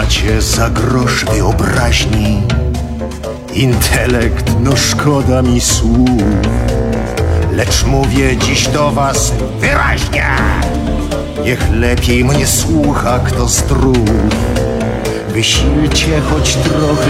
macie za grosz wyobraźni. Intelekt, no szkoda mi słów, lecz mówię dziś do was wyraźnie. Niech lepiej mnie słucha kto zdrów. Wysilcie choć trochę